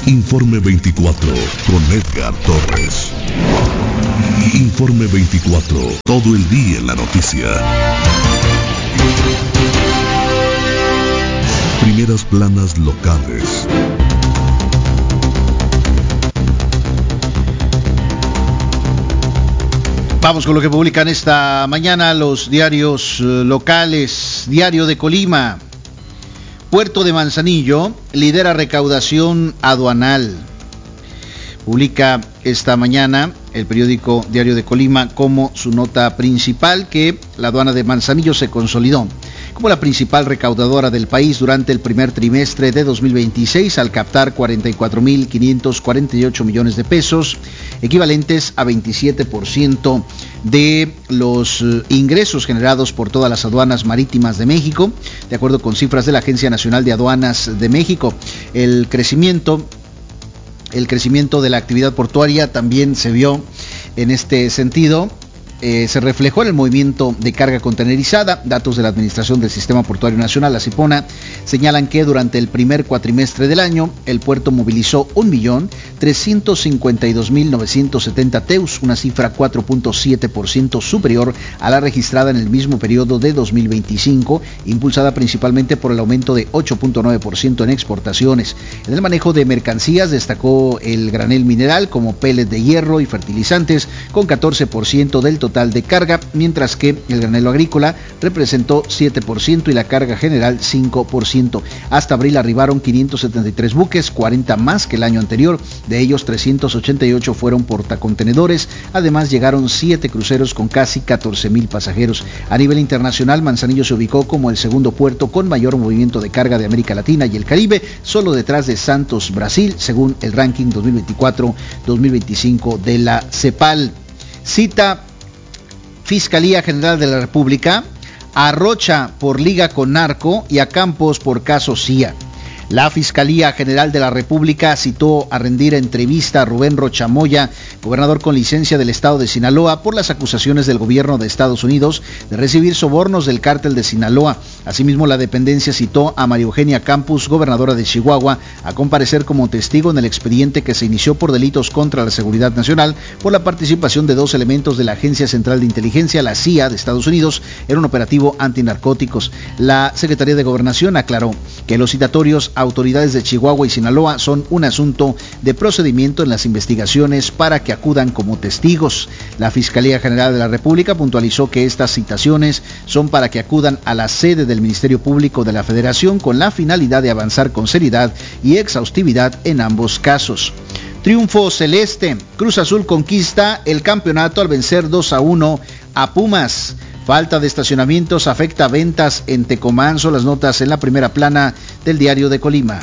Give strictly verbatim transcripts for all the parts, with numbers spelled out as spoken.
Informe veinticuatro con Edgar Torres. Informe veinticuatro, todo el día en la noticia. Primeras planas locales. Vamos con lo que publican esta mañana los diarios locales. Diario de Colima. Puerto de Manzanillo lidera recaudación aduanal. Publica esta mañana el periódico Diario de Colima como su nota principal que la aduana de Manzanillo se consolidó como la principal recaudadora del país durante el primer trimestre de dos mil veintiséis al captar cuarenta y cuatro mil quinientos cuarenta y ocho millones de pesos, equivalentes a veintisiete por ciento de los ingresos generados por todas las aduanas marítimas de México, de acuerdo con cifras de la Agencia Nacional de Aduanas de México. El crecimiento El crecimiento de la actividad portuaria también se vio en este sentido. Eh, se reflejó en el movimiento de carga contenerizada. Datos de la Administración del Sistema Portuario Nacional, la CIPONA, señalan que durante el primer cuatrimestre del año, el puerto movilizó un millón trescientos cincuenta y dos mil novecientos setenta T E Us, una cifra cuatro punto siete por ciento superior a la registrada en el mismo periodo de dos mil veinticinco, impulsada principalmente por el aumento de ocho punto nueve por ciento en exportaciones. En el manejo de mercancías destacó el granel mineral como pellet de hierro y fertilizantes con catorce por ciento del total total de carga, mientras que el granelo agrícola representó siete por ciento y la carga general cinco por ciento. Hasta abril arribaron quinientos setenta y tres buques, cuarenta más que el año anterior. De ellos trescientos ochenta y ocho fueron portacontenedores. Además llegaron siete cruceros con casi catorce mil pasajeros. A nivel internacional, Manzanillo se ubicó como el segundo puerto con mayor movimiento de carga de América Latina y el Caribe, solo detrás de Santos, Brasil, según el ranking dos mil veinticuatro dos mil veinticinco de la CEPAL. Cita Fiscalía General de la República a Rocha por liga con narco y a Campos por caso C I A. La Fiscalía General de la República citó a rendir entrevista a Rubén Rocha Moya, gobernador con licencia del estado de Sinaloa, por las acusaciones del gobierno de Estados Unidos de recibir sobornos del cártel de Sinaloa. Asimismo, la dependencia citó a María Eugenia Campos, gobernadora de Chihuahua, a comparecer como testigo en el expediente que se inició por delitos contra la seguridad nacional por la participación de dos elementos de la Agencia Central de Inteligencia, la C I A de Estados Unidos, en un operativo antinarcóticos. La Secretaría de Gobernación aclaró que los citatorios a autoridades de Chihuahua y Sinaloa son un asunto de procedimiento en las investigaciones para que acudan como testigos. La Fiscalía General de la República puntualizó que estas citaciones son para que acudan a la sede del Ministerio Público de la Federación con la finalidad de avanzar con seriedad y exhaustividad en ambos casos. Triunfo celeste. Cruz Azul conquista el campeonato al vencer dos a uno a Pumas. Falta de estacionamientos afecta ventas en Tecomán, son las notas en la primera plana del Diario de Colima.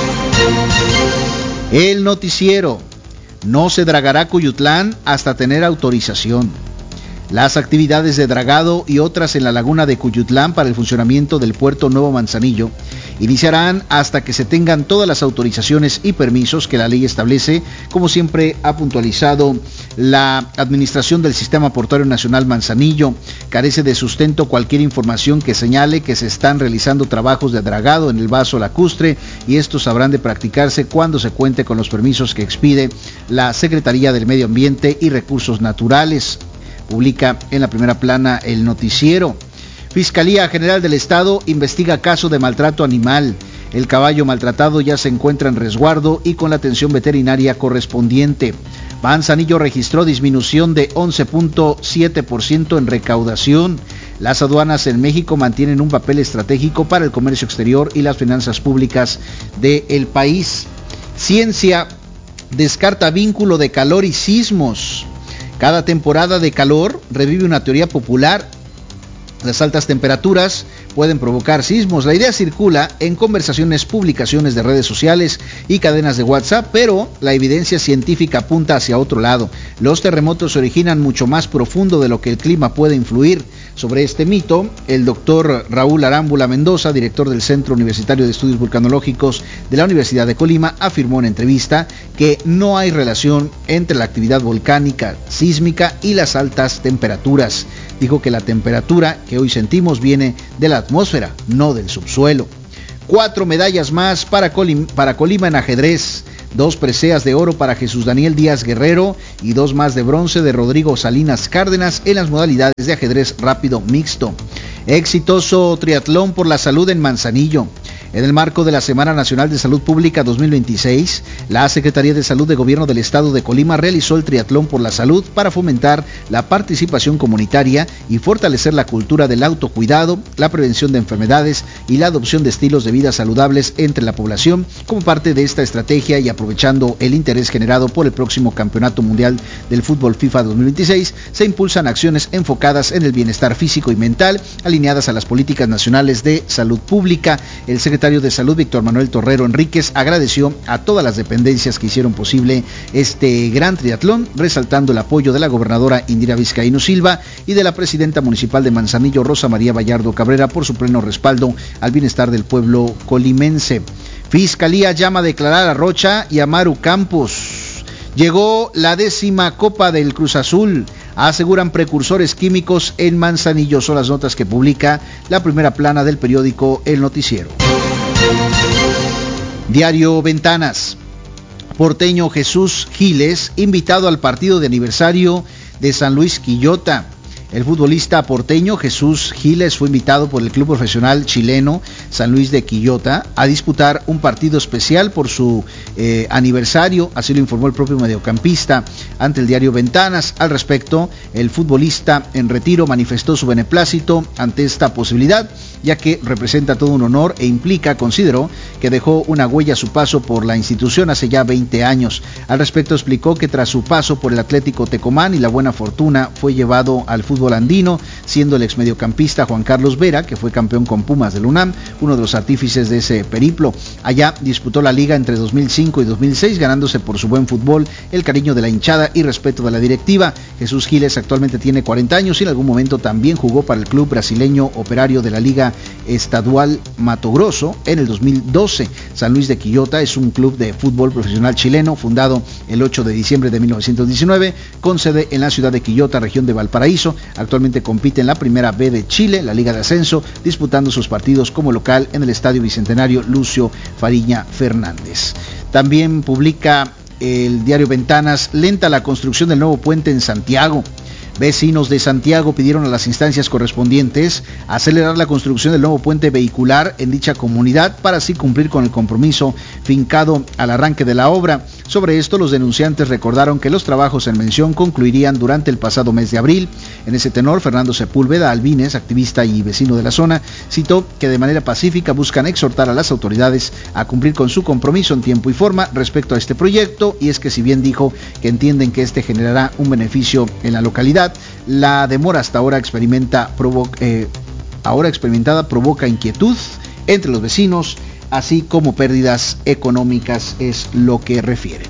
El noticiero. No se dragará Cuyutlán hasta tener autorización. Las actividades de dragado y otras en la laguna de Cuyutlán para el funcionamiento del puerto Nuevo Manzanillo iniciarán hasta que se tengan todas las autorizaciones y permisos que la ley establece, como siempre ha puntualizado la Administración del Sistema Portuario Nacional Manzanillo. Carece de sustento cualquier información que señale que se están realizando trabajos de dragado en el vaso lacustre, y estos habrán de practicarse cuando se cuente con los permisos que expide la Secretaría del Medio Ambiente y Recursos Naturales. Publica en la primera plana el noticiero. Fiscalía General del Estado investiga caso de maltrato animal. El caballo maltratado ya se encuentra en resguardo y con la atención veterinaria correspondiente. Manzanillo registró disminución de once punto siete por ciento en recaudación. Las aduanas en México mantienen un papel estratégico para el comercio exterior y las finanzas públicas del país. Ciencia descarta vínculo de calor y sismos. Cada temporada de calor revive una teoría popular. Las altas temperaturas pueden provocar sismos. La idea circula en conversaciones, publicaciones de redes sociales y cadenas de WhatsApp, pero la evidencia científica apunta hacia otro lado. Los terremotos se originan mucho más profundo de lo que el clima puede influir. Sobre este mito, el doctor Raúl Arámbula Mendoza, director del Centro Universitario de Estudios Vulcanológicos de la Universidad de Colima, afirmó en entrevista que no hay relación entre la actividad volcánica, sísmica y las altas temperaturas. Dijo que la temperatura que hoy sentimos viene de la atmósfera, no del subsuelo. Cuatro medallas más para, Colim- para Colima en ajedrez. Dos preseas de oro para Jesús Daniel Díaz Guerrero y dos más de bronce de Rodrigo Salinas Cárdenas en las modalidades de ajedrez rápido mixto. Exitoso triatlón por la salud en Manzanillo. En el marco de la Semana Nacional de Salud Pública dos mil veintiséis, la Secretaría de Salud de Gobierno del Estado de Colima realizó el Triatlón por la Salud para fomentar la participación comunitaria y fortalecer la cultura del autocuidado, la prevención de enfermedades y la adopción de estilos de vida saludables entre la población. Como parte de esta estrategia y aprovechando el interés generado por el próximo Campeonato Mundial del Fútbol FIFA dos mil veintiséis, se impulsan acciones enfocadas en el bienestar físico y mental, alineadas a las políticas nacionales de salud pública. El secretario de Salud, Víctor Manuel Torrero Enríquez, agradeció a todas las dependencias que hicieron posible este gran triatlón, resaltando el apoyo de la gobernadora Indira Vizcaíno Silva y de la presidenta municipal de Manzanillo, Rosa María Vallardo Cabrera, por su pleno respaldo al bienestar del pueblo colimense. Fiscalía llama a declarar a Rocha y a Maru Campos. Llegó la décima Copa del Cruz Azul. Aseguran precursores químicos en Manzanillo. Son las notas que publica la primera plana del periódico El Noticiero. Diario Ventanas. Porteño Jesús Giles, invitado al partido de aniversario de San Luis Quillota. El futbolista porteño Jesús Giles fue invitado por el club profesional chileno San Luis de Quillota a disputar un partido especial por su eh, aniversario, así lo informó el propio mediocampista ante el diario Ventanas. Al respecto, el futbolista en retiro manifestó su beneplácito ante esta posibilidad, ya que representa todo un honor e implica, consideró, que dejó una huella a su paso por la institución hace ya veinte años. Al respecto explicó que tras su paso por el Atlético Tecomán y la buena fortuna fue llevado al fútbol andino, siendo el exmediocampista Juan Carlos Vera, que fue campeón con Pumas del UNAM, uno de los artífices de ese periplo. Allá disputó la liga entre dos mil cinco y dos mil seis, ganándose por su buen fútbol el cariño de la hinchada y respeto de la directiva. Jesús Giles actualmente tiene cuarenta años y en algún momento también jugó para el club brasileño Operario de la Liga Estadual Mato Grosso en el dos mil doce. San Luis de Quillota es un club de fútbol profesional chileno fundado el ocho de diciembre de mil novecientos diecinueve, con sede en la ciudad de Quillota, región de Valparaíso. Actualmente compite en la Primera B de Chile, la Liga de Ascenso, disputando sus partidos como local en el Estadio Bicentenario Lucio Fariña Fernández. También publica el diario Ventanas: lenta la construcción del nuevo puente en Santiago. Vecinos de Santiago pidieron a las instancias correspondientes acelerar la construcción del nuevo puente vehicular en dicha comunidad para así cumplir con el compromiso fincado al arranque de la obra. Sobre esto, los denunciantes recordaron que los trabajos en mención concluirían durante el pasado mes de abril. En ese tenor, Fernando Sepúlveda Albines, activista y vecino de la zona, citó que de manera pacífica buscan exhortar a las autoridades a cumplir con su compromiso en tiempo y forma respecto a este proyecto, y es que si bien dijo que entienden que este generará un beneficio en la localidad, la demora hasta ahora experimenta provo- eh, ahora experimentada provoca inquietud entre los vecinos, así como pérdidas económicas, es lo que refieren.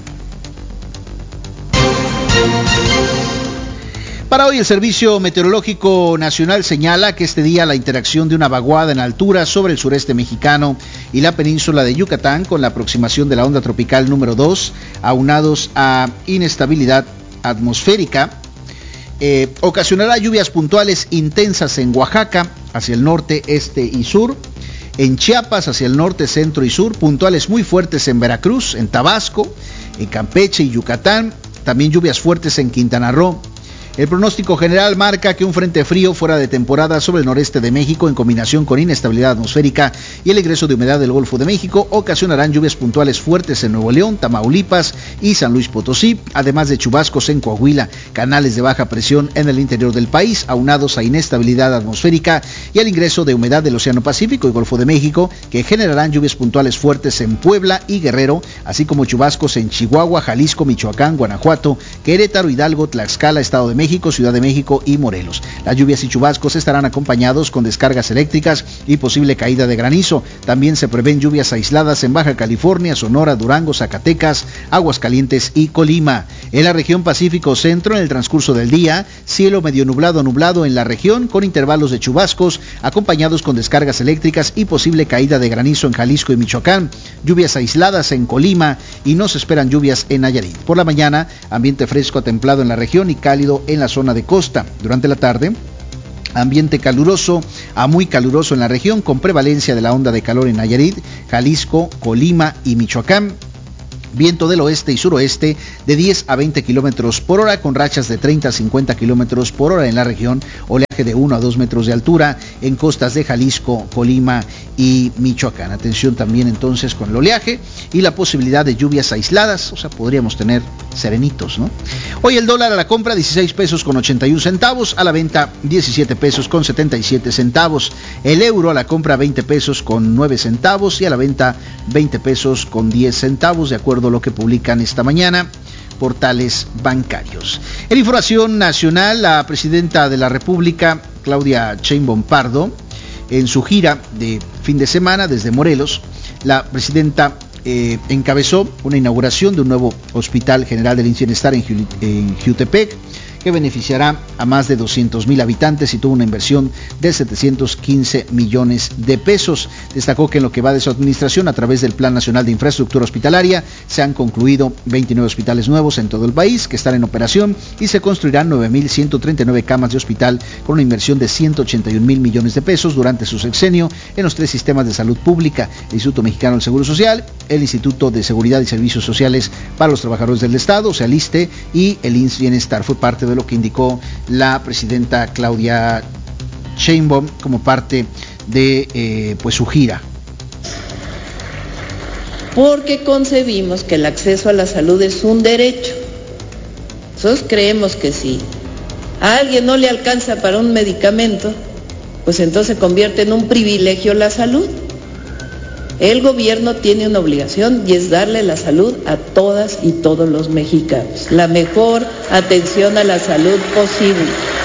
Para hoy, el Servicio Meteorológico Nacional señala que este día la interacción de una vaguada en altura sobre el sureste mexicano y la península de Yucatán con la aproximación de la onda tropical número dos, aunados a inestabilidad atmosférica, eh, ocasionará lluvias puntuales intensas en Oaxaca, hacia el norte, este y sur, en Chiapas hacia el norte, centro y sur, puntuales muy fuertes en Veracruz, en Tabasco, en Campeche y Yucatán, también lluvias fuertes en Quintana Roo. El pronóstico general marca que un frente frío fuera de temporada sobre el noreste de México, en combinación con inestabilidad atmosférica y el ingreso de humedad del Golfo de México, ocasionarán lluvias puntuales fuertes en Nuevo León, Tamaulipas y San Luis Potosí, además de chubascos en Coahuila, canales de baja presión en el interior del país, aunados a inestabilidad atmosférica y al ingreso de humedad del Océano Pacífico y Golfo de México, que generarán lluvias puntuales fuertes en Puebla y Guerrero, así como chubascos en Chihuahua, Jalisco, Michoacán, Guanajuato, Querétaro, Hidalgo, Tlaxcala, Estado de México, Ciudad de México y Morelos. Las lluvias y chubascos estarán acompañados con descargas eléctricas y posible caída de granizo. También se prevén lluvias aisladas en Baja California, Sonora, Durango, Zacatecas, Aguascalientes y Colima. En la región Pacífico Centro, en el transcurso del día, cielo medio nublado nublado en la región, con intervalos de chubascos acompañados con descargas eléctricas y posible caída de granizo en Jalisco y Michoacán. Lluvias aisladas en Colima y no se esperan lluvias en Nayarit. Por la mañana, ambiente fresco a templado en la región y cálido en la zona de costa. Durante la tarde, ambiente caluroso a muy caluroso en la región, con prevalencia de la onda de calor en Nayarit, Jalisco, Colima y Michoacán. Viento del oeste y suroeste de diez a veinte kilómetros por hora, con rachas de treinta a cincuenta kilómetros por hora en la región, oleaje de uno a dos metros de altura en costas de Jalisco, Colima y Michoacán. Atención también entonces con el oleaje y la posibilidad de lluvias aisladas, o sea, podríamos tener serenitos, ¿no? Hoy el dólar a la compra dieciséis pesos con ochenta y uno centavos, a la venta diecisiete pesos con setenta y siete centavos. El euro a la compra veinte pesos con nueve centavos y a la venta veinte pesos con diez centavos, de acuerdo a lo que publican esta mañana portales bancarios. En información nacional, la presidenta de la República, Claudia Sheinbaum Pardo, en su gira de fin de semana desde Morelos, la presidenta eh, encabezó una inauguración de un nuevo Hospital General del Bienestar en, Ju- en Jutepec, que beneficiará a más de doscientos mil habitantes y tuvo una inversión de setecientos quince millones de pesos. Destacó que en lo que va de su administración, a través del Plan Nacional de Infraestructura Hospitalaria, se han concluido veintinueve hospitales nuevos en todo el país que están en operación y se construirán nueve mil ciento treinta y nueve camas de hospital con una inversión de ciento ochenta y un mil millones de pesos durante su sexenio en los tres sistemas de salud pública, el Instituto Mexicano del Seguro Social, el Instituto de Seguridad y Servicios Sociales para los Trabajadores del Estado, o sea, el ISSSTE, y el I M S S Bienestar. Fue parte de de lo que indicó la presidenta Claudia Sheinbaum como parte de eh, pues su gira. Porque concebimos que el acceso a la salud es un derecho. Nosotros creemos que si a alguien no le alcanza para un medicamento, pues entonces se convierte en un privilegio la salud. El gobierno tiene una obligación y es darle la salud a todas y todos los mexicanos, la mejor atención a la salud posible.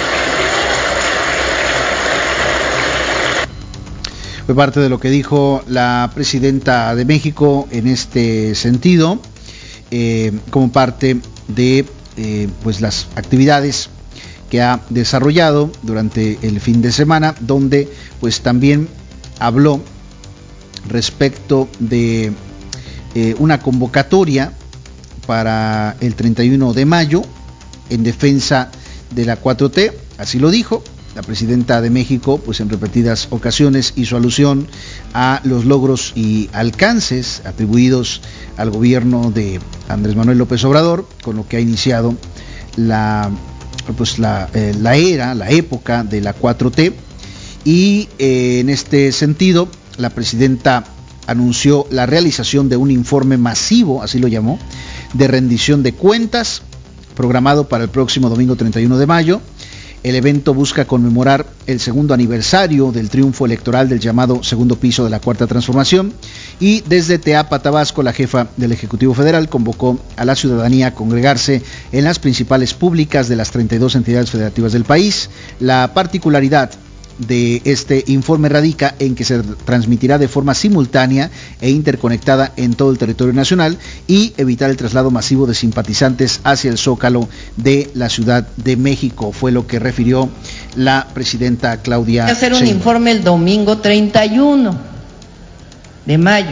Fue parte de lo que dijo la presidenta de México en este sentido, eh, como parte de eh, pues las actividades que ha desarrollado durante el fin de semana, donde pues también habló respecto de eh, una convocatoria para el treinta y uno de mayo en defensa de la cuatro T, así lo dijo. La presidenta de México, pues en repetidas ocasiones hizo alusión a los logros y alcances atribuidos al gobierno de Andrés Manuel López Obrador, con lo que ha iniciado la, pues la, eh, la era, la época de la cuatro T, y eh, en este sentido, la presidenta anunció la realización de un informe masivo, así lo llamó, de rendición de cuentas, programado para el próximo domingo treinta y uno de mayo. El evento busca conmemorar el segundo aniversario del triunfo electoral del llamado segundo piso de la Cuarta Transformación, y desde Teapa, Tabasco, la jefa del Ejecutivo Federal convocó a la ciudadanía a congregarse en las principales públicas de las treinta y dos entidades federativas del país. La particularidad de este informe radica en que se transmitirá de forma simultánea e interconectada en todo el territorio nacional y evitar el traslado masivo de simpatizantes hacia el Zócalo de la Ciudad de México, fue lo que refirió la presidenta Claudia Sheinbaum. Hacer un informe el domingo treinta y uno de mayo,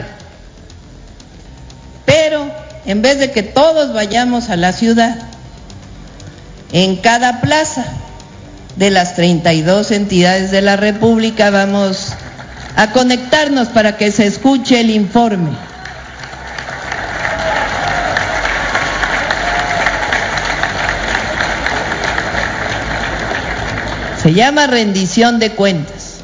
pero en vez de que todos vayamos a la ciudad, en cada plaza de las treinta y dos entidades de la República vamos a conectarnos para que se escuche el informe. Se llama rendición de cuentas,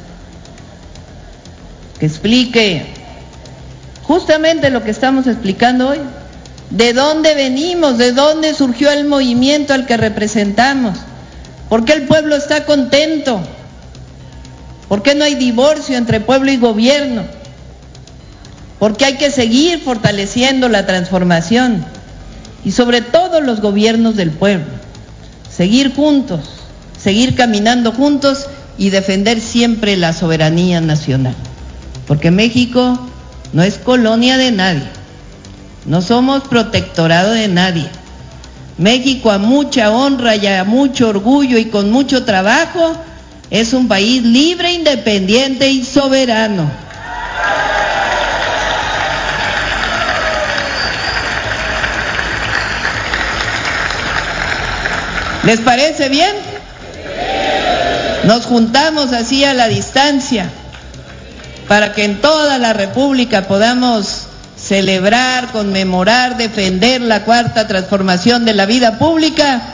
que explique justamente lo que estamos explicando hoy, de dónde venimos, de dónde surgió el movimiento al que representamos. ¿Por qué el pueblo está contento? ¿Por qué no hay divorcio entre pueblo y gobierno? ¿Por qué hay que seguir fortaleciendo la transformación? Y sobre todo los gobiernos del pueblo. Seguir juntos, seguir caminando juntos y defender siempre la soberanía nacional. Porque México no es colonia de nadie. No somos protectorado de nadie. México, a mucha honra y a mucho orgullo y con mucho trabajo, es un país libre, independiente y soberano. ¿Les parece bien? Nos juntamos así a la distancia para que en toda la República podamos celebrar, conmemorar, defender la cuarta transformación de la vida pública.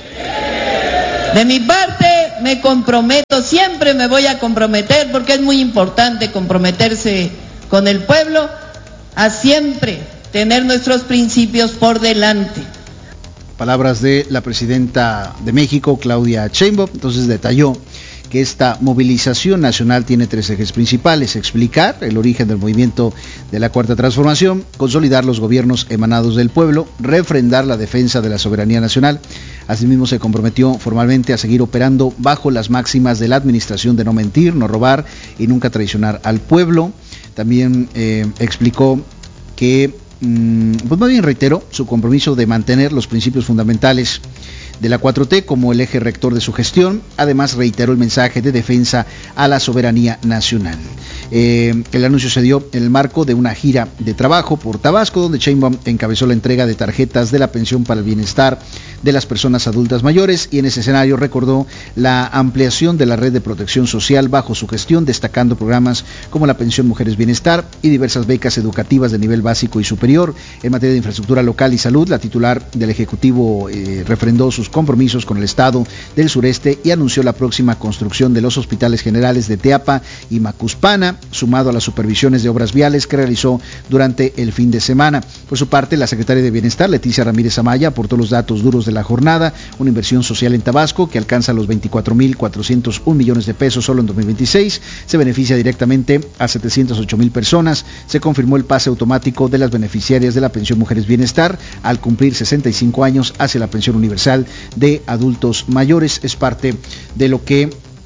De mi parte, me comprometo, siempre me voy a comprometer, porque es muy importante comprometerse con el pueblo, a siempre tener nuestros principios por delante. Palabras de la presidenta de México, Claudia Sheinbaum. Entonces detalló que esta movilización nacional tiene tres ejes principales: explicar el origen del movimiento de la Cuarta Transformación, consolidar los gobiernos emanados del pueblo, refrendar la defensa de la soberanía nacional. Asimismo, se comprometió formalmente a seguir operando bajo las máximas de la administración de no mentir, no robar y nunca traicionar al pueblo. También eh, explicó que, mmm, pues más bien reiteró su compromiso de mantener los principios fundamentales de la cuatro T como el eje rector de su gestión. Además, reiteró el mensaje de defensa a la soberanía nacional. Eh, el anuncio se dio en el marco de una gira de trabajo por Tabasco, donde Sheinbaum encabezó la entrega de tarjetas de la pensión para el bienestar de las personas adultas mayores, y en ese escenario recordó la ampliación de la red de protección social bajo su gestión, destacando programas como la pensión Mujeres Bienestar y diversas becas educativas de nivel básico y superior. En materia de infraestructura local y salud, la titular del Ejecutivo eh, refrendó sus compromisos con el Estado del sureste y anunció la próxima construcción de los hospitales generales de Teapa y Macuspana, sumado a las supervisiones de obras viales que realizó durante el fin de semana. Por su parte, la secretaria de Bienestar, Leticia Ramírez Amaya, aportó los datos duros de la jornada: una inversión social en Tabasco que alcanza los veinticuatro mil cuatrocientos un millones de pesos solo en dos mil veintiséis, se beneficia directamente a setecientas ocho mil personas. Se confirmó el pase automático de las beneficiarias de la pensión Mujeres Bienestar al cumplir sesenta y cinco años hacia la pensión universal de adultos mayores. Es parte de lo que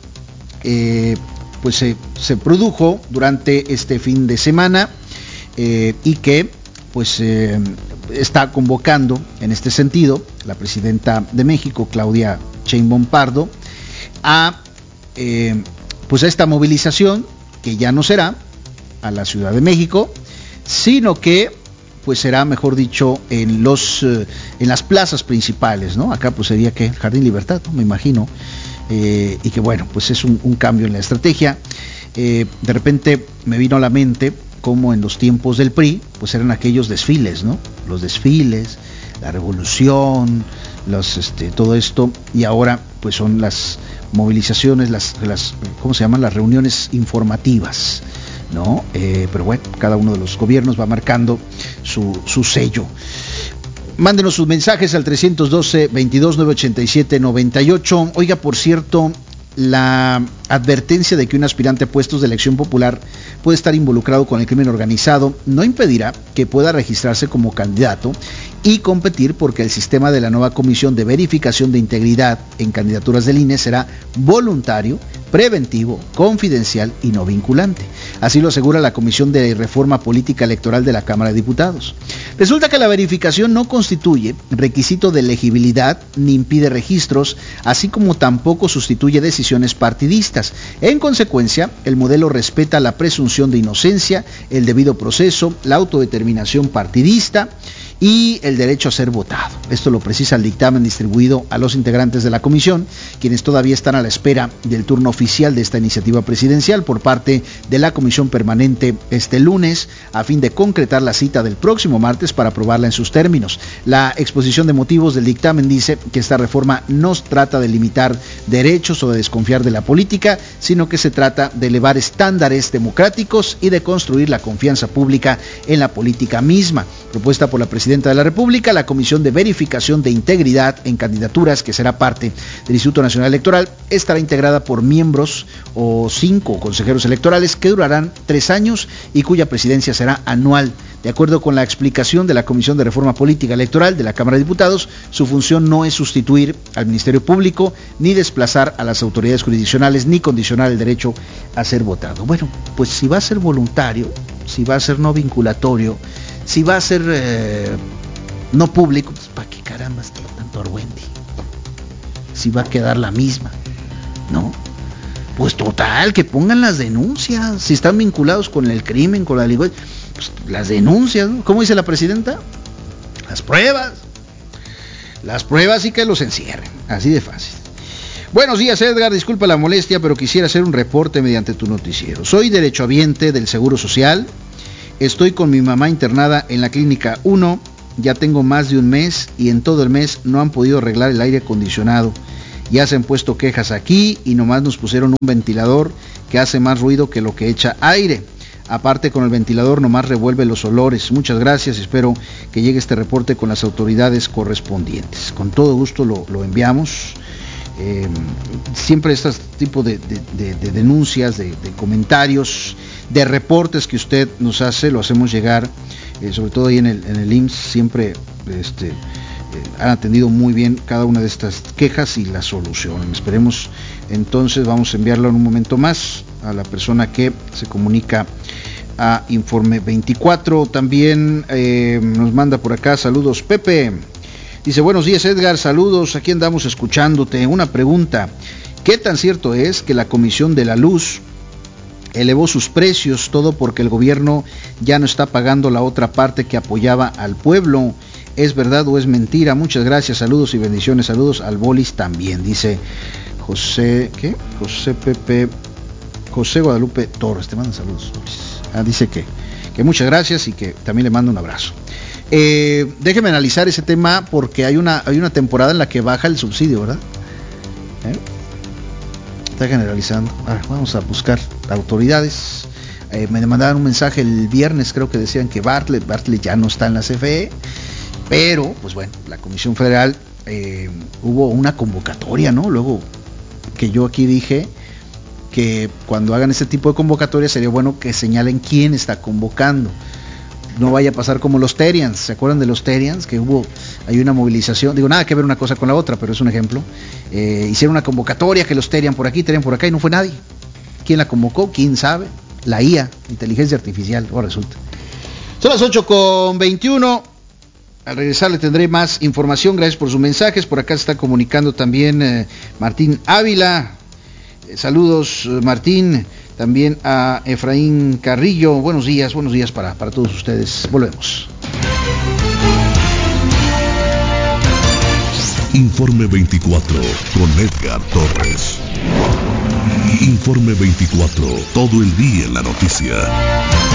eh, pues se, se produjo durante este fin de semana eh, y que pues eh, está convocando en este sentido la presidenta de México, Claudia Sheinbaum Pardo, a eh, pues a esta movilización, que ya no será a la Ciudad de México, sino que pues será, mejor dicho, en los eh, en las plazas principales, ¿no? Acá pues sería que Jardín Libertad, ¿no? Me imagino, eh, y que bueno, pues es un, un cambio en la estrategia. Eh, de repente me vino a la mente como en los tiempos del P R I, pues eran aquellos desfiles, ¿no? Los desfiles, la revolución, los, este, todo esto, y ahora pues son las movilizaciones, las, las, ¿cómo se llaman? Las reuniones informativas, ¿no? Eh, pero bueno, cada uno de los gobiernos va marcando su, su sello. Mándenos sus mensajes al trescientos doce, veintidós, novecientos ochenta y siete, noventa y ocho. Oiga, por cierto, la advertencia de que un aspirante a puestos de elección popular puede estar involucrado con el crimen organizado no impedirá que pueda registrarse como candidato y competir, porque el sistema de la nueva Comisión de Verificación de Integridad en Candidaturas del I N E será voluntario, preventivo, confidencial y no vinculante. Así lo asegura la Comisión de Reforma Política Electoral de la Cámara de Diputados. Resulta que la verificación no constituye requisito de elegibilidad ni impide registros, así como tampoco sustituye decisiones partidistas. En consecuencia, el modelo respeta la presunción de inocencia, el debido proceso, la autodeterminación partidista y el derecho a ser votado. Esto lo precisa el dictamen distribuido a los integrantes de la comisión, quienes todavía están a la espera del turno oficial de esta iniciativa presidencial por parte de la comisión permanente este lunes, a fin de concretar la cita del próximo martes para aprobarla en sus términos. La exposición de motivos del dictamen dice que esta reforma no trata de limitar derechos o de desconfiar de la política, sino que se trata de elevar estándares democráticos y de construir la confianza pública en la política misma. Propuesta por la presidenta de la República, la Comisión de Verificación de Integridad en Candidaturas, que será parte del Instituto Nacional Electoral, estará integrada por miembros o cinco consejeros electorales que durarán tres años y cuya presidencia será anual. De acuerdo con la explicación de la Comisión de Reforma Política Electoral de la Cámara de Diputados, su función no es sustituir al Ministerio Público, ni desplazar a las autoridades jurisdiccionales, ni condicionar el derecho a ser votado. Bueno, pues si va a ser voluntario, si va a ser no vinculatorio, si va a ser eh, no público, pues ¿para qué caramba está tanto argüente? Si va a quedar la misma, ¿no? Pues total, que pongan las denuncias, si están vinculados con el crimen, con la delincuencia, pues las denuncias, ¿no? ¿Cómo dice la presidenta? Las pruebas, las pruebas y que los encierren, así de fácil. Buenos días, Edgar, disculpa la molestia, pero quisiera hacer un reporte mediante tu noticiero. Soy derechohabiente del Seguro Social, estoy con mi mamá internada en la Clínica uno, ya tengo más de un mes y en todo el mes no han podido arreglar el aire acondicionado. Ya se han puesto quejas aquí y nomás nos pusieron un ventilador que hace más ruido que lo que echa aire. Aparte, con el ventilador nomás revuelve los olores. Muchas gracias, espero que llegue este reporte con las autoridades correspondientes. Con todo gusto lo, lo enviamos. Eh, siempre este tipo de, de, de, de denuncias, de, de comentarios, de reportes que usted nos hace, lo hacemos llegar, eh, sobre todo ahí en el, en el I M S S, siempre este, eh, han atendido muy bien cada una de estas quejas y la solución. Esperemos entonces, vamos a enviarlo en un momento más a la persona que se comunica a Informe veinticuatro. También eh, nos manda por acá, saludos Pepe. Dice, buenos días Edgar, saludos, aquí andamos escuchándote. Una pregunta, ¿qué tan cierto es que la Comisión de la Luz elevó sus precios, todo porque el gobierno ya no está pagando la otra parte que apoyaba al pueblo? ¿Es verdad o es mentira? Muchas gracias, saludos y bendiciones, saludos al Bolis también, dice José, ¿qué? José Pepe, José Guadalupe Torres, te manda saludos, Bolis. Ah, dice que, que muchas gracias y que también le mando un abrazo. Eh, déjeme analizar ese tema porque hay una hay una temporada en la que baja el subsidio, ¿verdad? ¿Eh? Está generalizando. Ahora, vamos a buscar autoridades. Eh, me mandaron un mensaje el viernes, creo que decían que Bartlett, Bartlett ya no está en la C F E, pero, pues bueno, la Comisión Federal eh, hubo una convocatoria, ¿no? Luego que yo aquí dije que cuando hagan ese tipo de convocatorias sería bueno que señalen quién está convocando. No vaya a pasar como los Terians, ¿se acuerdan de los Terians? Que hubo, hay una movilización, digo, nada que ver una cosa con la otra, pero es un ejemplo. Eh, hicieron una convocatoria que los Terian por aquí, Terian por acá, y no fue nadie. ¿Quién la convocó? ¿Quién sabe? La I A, inteligencia artificial, ahora resulta. Son las ocho con veintiuno. Al regresar le tendré más información, gracias por sus mensajes. Por acá se está comunicando también eh, Martín Ávila. Eh, saludos, Martín. También a Efraín Carrillo, buenos días, buenos días para, para todos ustedes. Volvemos. Informe veinticuatro con Edgar Torres. Informe veinticuatro, todo el día en la noticia.